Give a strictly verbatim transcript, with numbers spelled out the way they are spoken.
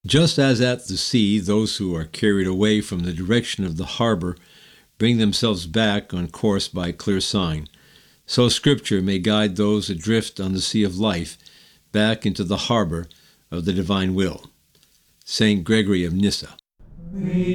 Just as at the sea those who are carried away from the direction of the harbor bring themselves back on course by a clear sign, so Scripture may guide those adrift on the sea of life back into the harbor of the divine will. Saint Gregory of Nyssa.